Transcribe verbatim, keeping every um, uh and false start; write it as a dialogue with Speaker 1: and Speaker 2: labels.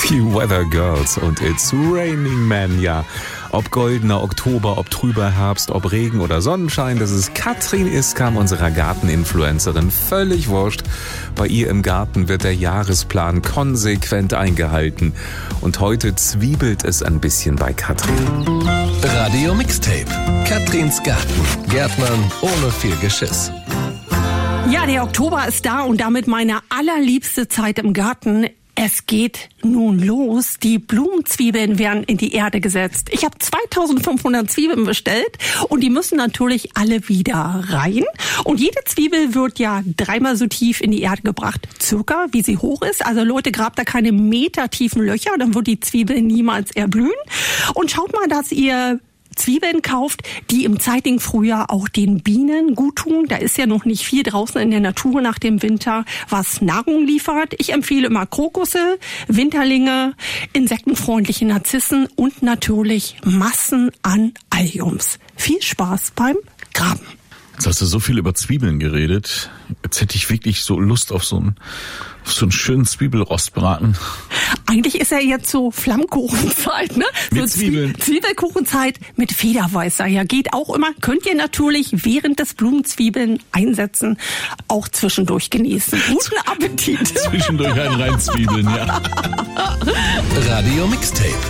Speaker 1: Die Weather Girls und It's Raining Man, ja. Ob goldener Oktober, ob trüber Herbst, ob Regen oder Sonnenschein, das ist Katrin Iskam, unserer Garteninfluencerin, völlig wurscht. Bei ihr im Garten wird der Jahresplan konsequent eingehalten. Und heute zwiebelt es ein bisschen bei Katrin.
Speaker 2: Radio Mixtape. Katrins Garten. Gärtnern ohne viel Geschiss.
Speaker 3: Ja, der Oktober ist da und damit meine allerliebste Zeit im Garten. Es geht nun los. Die Blumenzwiebeln werden in die Erde gesetzt. Ich habe zweitausendfünfhundert Zwiebeln bestellt und die müssen natürlich alle wieder rein. Und jede Zwiebel wird ja dreimal so tief in die Erde gebracht, circa wie sie hoch ist. Also Leute, grabt da keine metertiefen Löcher, dann wird die Zwiebel niemals erblühen. Und schaut mal, dass ihr Zwiebeln kauft, die im zeitigen Frühjahr auch den Bienen gut tun. Da ist ja noch nicht viel draußen in der Natur nach dem Winter, was Nahrung liefert. Ich empfehle immer Krokusse, Winterlinge, insektenfreundliche Narzissen und natürlich Massen an Alliums. Viel Spaß beim Graben.
Speaker 4: Jetzt hast du so viel über Zwiebeln geredet. Jetzt hätte ich wirklich so Lust auf so einen, auf so einen schönen Zwiebelrostbraten.
Speaker 3: Eigentlich ist ja jetzt so Flammkuchenzeit, ne? So
Speaker 4: Mit Zwiebeln.
Speaker 3: Zwiebelkuchenzeit mit Federweißer. Ja, geht auch immer. Könnt ihr natürlich während des Blumenzwiebeln einsetzen, auch zwischendurch genießen. Guten Appetit.
Speaker 4: Zwischendurch ein Reinzwiebeln, ja.
Speaker 2: Radio Mixtape.